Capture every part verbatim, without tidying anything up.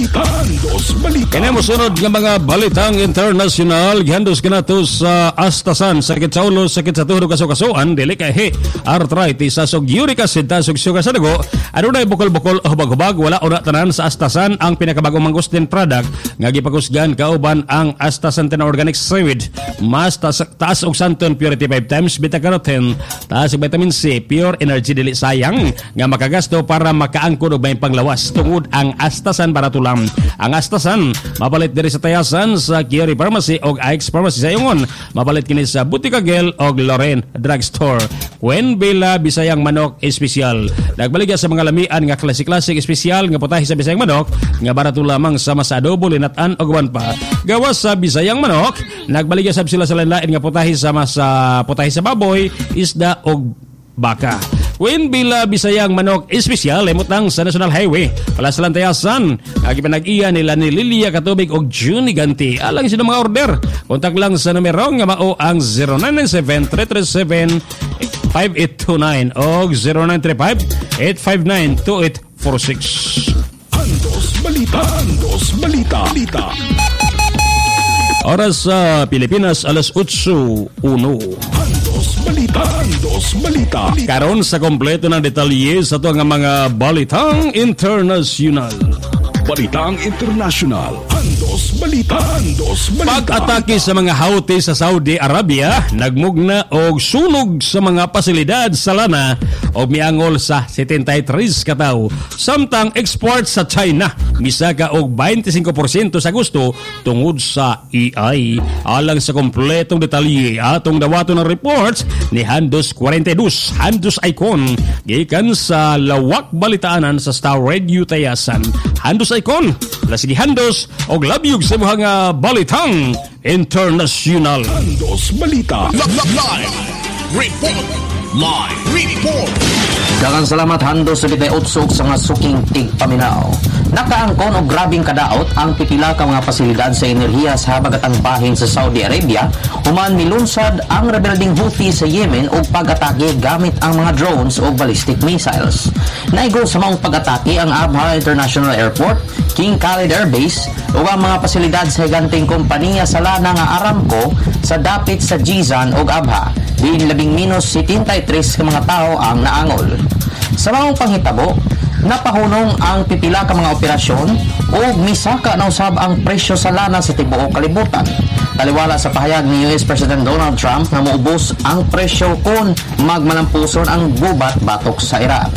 balita. Handos balita. Kini mo sunod nga mga balitang international gihandos kanato sa astasan, sakit sa ulo, sakit sa tuhod, kaso-kasuan, dili kay arthritis, asog uric acid, tasog sugar sa dugo, adunay bukol-bukol o hubag-hubag, wala una tanan sa astasan ang pinakabagong mangustin product nga gipakusgan kauban ang astasan organic seaweed. Mas taas, taas og santon purity five times, beta carotene, taas og vitamin C, pure energy, dili sayang nga makagasto para makaangkon og may panglawas tungod ang astasan barato lang. Ang astasan mapalit diri sa tayasan sa Kiri Pharmacy og Ike's Pharmacy sa Yongon, mapalit kini sa Butika Gel og Loren Drugstore. When Bila Bisayang Manok Espesyal, nagbaligya sa mga lamian nga klasik-klasik espesyal nga putahe sa Bisayang Manok nga barato lamang sama sa adobo, linatan og uban pa. Gawas sa Bisayang Manok, nagbaligya sab sila sa lain-lain nga putahe sama sa putahe sa baboy, isda og baka. When Bila Bisayang Manok Espesyal, limutang sa National Highway Palas Lantayasan, kagipanag-iya nila ni Lilia Katubig og Juni Ganti. Alang sino mga order, kontak lang sa numero nga mao ang zero nine nine seven, three three seven, five eight two nine o zero nine three five, eight five nine, two eight four six. Handos balita. Handos balita. Balita. Oras sa Pilipinas, alas eight uno. Handos balita. Handos balita. Karon sa kompleto ng detalye sa ito nga mga balitang international. Balitang international. Handos balita. Handos balita. Pag-atake sa mga Houthi sa Saudi Arabia, nagmugna og sunog sa mga pasilidad sa lana o miangol sa seventy-three katawo. Samtang export sa China misaka og twenty-five percent sa gusto tungod sa A I. Alang sa kompletong detalye atong dawato ng reports ni Handos forty-two, Handos Icon, gikan sa lawak balitaanan sa Star Radio Tayasan. Handos Icon, lasigi Handos og labyog sa mga balitang international. Handos balita. Live report. Live report. Daghang salamat Handos sa bitay utsog sa nga suking tigpaminaw. Nakaangkon og grabing kadaot ang pipila ka mga pasilidad sa enerhiya sa habagatang bahin sa Saudi Arabia human milunsad ang rebelding Houthi sa Yemen og pag-atake gamit ang mga drones o ballistic missiles. Naigo sa maong pag-atake ang Abha International Airport, King Khalid Air Base ug ang mga pasilidad sa higanting kompanya sa lana nga Aramco sa dapit sa Jizan ug Abha. Din labing minus seventy-three ka mga tao ang naangol. Sa maong panghitabo, napahunong ang pipila ka mga operasyon o misaka na usab ang presyo sa lana sa tibuok kalibutan. Taliwala sa pahayag ni U S President Donald Trump na maubos ang presyo kung magmalampuson ang gubat batok sa Iran.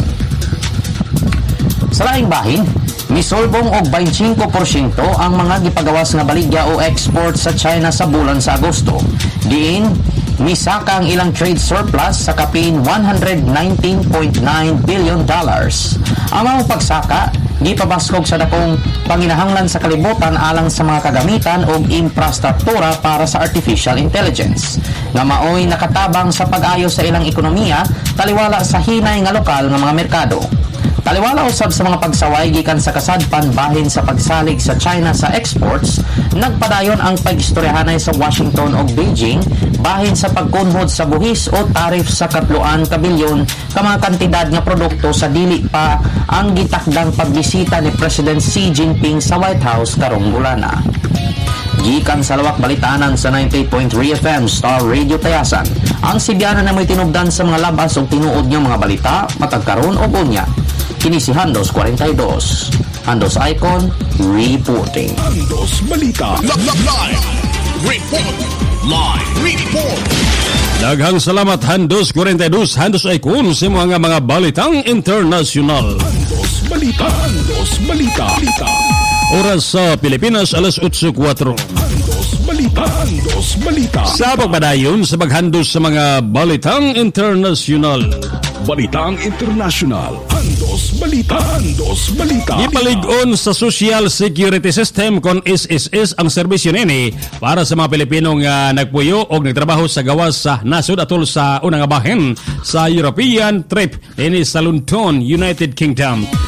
Sa laing bahin, misulbong og twenty-five percent ang mga gipagawas nga baligya o export sa China sa bulan sa Agosto. Diin, misaka ang ilang trade surplus sa kapin one hundred nineteen point nine billion dollars. Ang mga pagsaka gipabaskog sa dakong panginahanglan sa kalibutan alang sa mga kagamitan o infrastruktura para sa artificial intelligence nga maoy nakatabang sa pag-ayo sa ilang ekonomiya taliwala sa hinay nga lokal nga mga merkado. Taliwala usab sa mga pagsaway gikan sa kasadpan bahin sa pagsalig sa China sa exports, nagpadayon ang pag-istoryahanay sa Washington o Beijing bahin sa pagkunhod sa buhis o tarif sa katluan ka bilyon ka mga kantidad nga produkto sa dili pa ang gitakdang pagbisita ni President Xi Jinping sa White House karong bulana. Gikan sa lawak balitanan sa ninety-eight point three F M Star Radio Tayasan, ang Sibiana na may tinubdan sa mga labas o tinuod niya mga balita matag karon o unya. Kini si Handos forty-two. Handos Icon reporting. Handos balita. Live report. Live report. Daghang salamat Handos forty-two, Handos Icon sa mga mga balitang international. Handos balita. Handos balita. Balita. Oras sa Pilipinas, alas eight four. Handos balita. Handos balita. Sa pagpadayon sa paghandos sa mga balitang international. Balitang international. Handos balita. Handos balita. Ipalig-on sa Social Security System kon S S S ang serbisyo nini para sa mga Pilipino nga nagpuyo o nagtrabaho sa gawas sa nasod atol sa unang bahin sa European trip nini sa London, United Kingdom.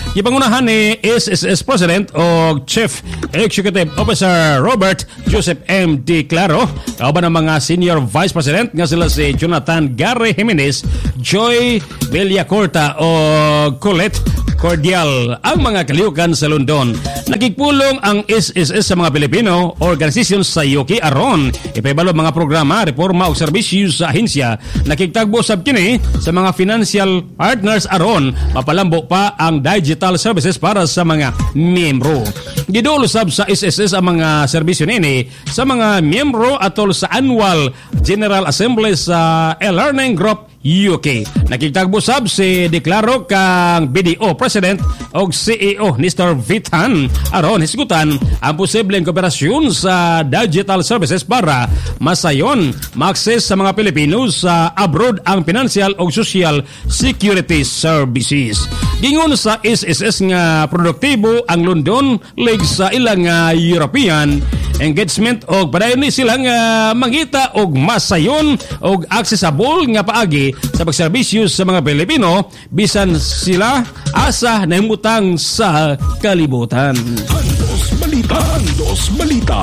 Gipangunahan ni S S S President o Chief Executive Officer Robert Joseph M. D. Claro, kauban ng mga Senior Vice President nga sila si Jonathan Gary Jimenez, Joy Villacorta o Colette Cordial ang mga kalihukan sa London. Nagigpulong ang S S S sa mga Pilipino organisasyon sa U K aron ipaibalo mga programa, reforma o serbisyo sa ahensya. Nakigtagbo sab kini sa mga financial partners aron mapalambo pa ang digital services para sa mga miyembro. Giduol sab sa S S S ang mga serbisyo nini sa mga miyembro atol sa annual General Assembly sa e-learning group U K. Nakitagbo sab si Declaro kang B D O President o C E O Mister Vitan aron hisgutan ang posibleng kooperasyon sa digital services para masayon ma-access sa mga Pilipino sa abroad ang financial o social security services. Gingon sa S S S nga produktibo ang London League sa ilang uh, European engagement o padayon ni sila nga mangita og masayon og accessible nga paagi sa pagserbisyo sa mga Pilipino bisan sila asa na himutang sa kalibutan. Andos Balita, Andos Balita.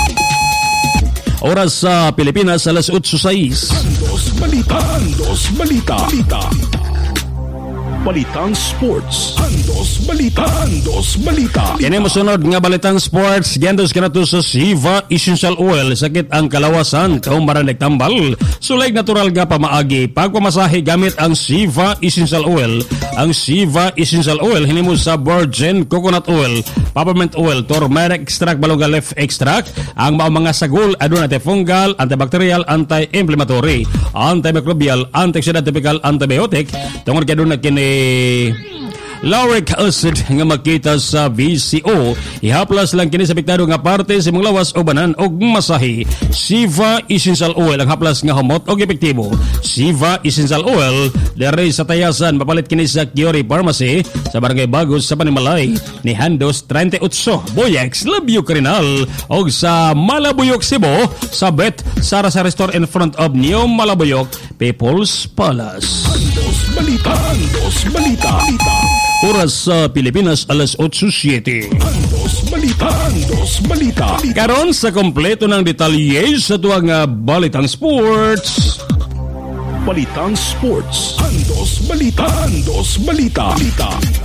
Oras sa Pilipinas alas eight oh six. Andos Balita, Andos Balita. Balita. Balitang Sports. Andos Balita, Andos Balita. Kini mosunod nga balitang sports, giandos kanato sa Siva Essential Oil, sakit ang kalawasan, kaumaran nagtambal. Sulay natural nga pamaagi pagpamasahe gamit ang Siva Essential Oil. Ang Siva Essential Oil hinimo sa virgin coconut oil, peppermint oil, turmeric extract, baluga leaf extract. Ang mao mga sagol aduna antifungal, antibacterial, anti-inflammatory, antimicrobial, antioxidant, typical antibiotic. Tungod kay aduna kini lauric acid nga makita sa V C O. Ihaplas lang kini sa piktado nga parte sa imong lawas o banan og masahi. Siva Essential Oil ang haplas nga humot og epektibo. Siva Essential Oil dere sa tayasan mapalit kini sa Kiori Pharmacy sa Barangay Bagos sa Panimalay ni Handos thirty-eight Boyex Labio Carinal og sa Malabuyok Cebu sa Bet Sara sa Restaurant in front of New Malabuyok People's Palace. Andos Balita, Andos Balita. Balita. Oras sa Pilipinas alas eight oh seven. Andos Balita, Andos Balita. Karon sa kompleto ng detalye sa tuwang uh, balitang sports. Balitang Sports. Andos Balita, Andos Balita. Balita.